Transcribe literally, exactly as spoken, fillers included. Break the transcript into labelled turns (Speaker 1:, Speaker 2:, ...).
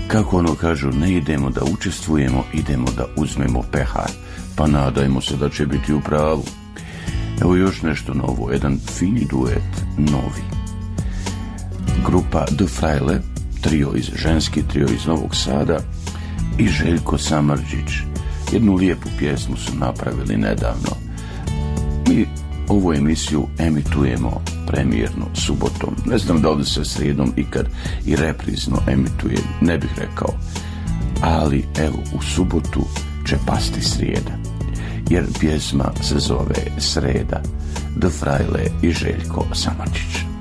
Speaker 1: Kako ono kažu, ne idemo da učestvujemo, idemo da uzmemo pehar. Pa nadajmo se da će biti u pravu. Evo još nešto novo, jedan fini duet, novi. Grupa The Frajle, trio iz, ženski trio iz Novog Sada, i Željko Samardžić. Jednu lijepu pjesmu su napravili nedavno. Mi ovu emisiju emitujemo premijerno subotom. Ne znam da li se srijedom ikad i reprizno emituje, ne bih rekao. Ali evo, u subotu će pasti srijeda. Jer pjesma se zove Sreda. The Frajle i Željko Samardžić.